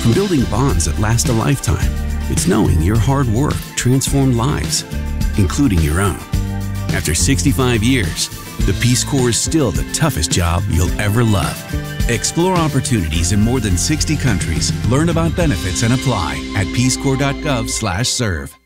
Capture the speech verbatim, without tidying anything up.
From building bonds that last a lifetime, it's knowing your hard work transformed lives, including your own. After sixty-five years, the Peace Corps is still the toughest job you'll ever love. Explore opportunities in more than sixty countries. Learn about benefits and apply at peacecorps dot gov slash serve.